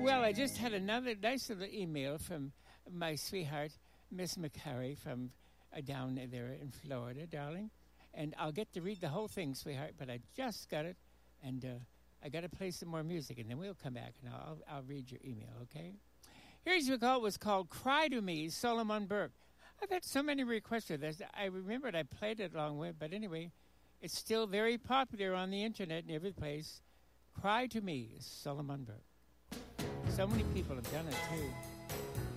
Well, I just had another nice little email from my sweetheart, Miss McCurry, from down there in Florida, darling. And I'll get to read the whole thing, sweetheart, but I just got it. And I got to play some more music, and then we'll come back, and I'll read your email, okay? Here's what it was called Cry to Me, Solomon Burke. I've had so many requests for this. I remembered I played it along with, but anyway, it's still very popular on the internet and every place. Cry to Me, Solomon Burke. So many people have done it, too.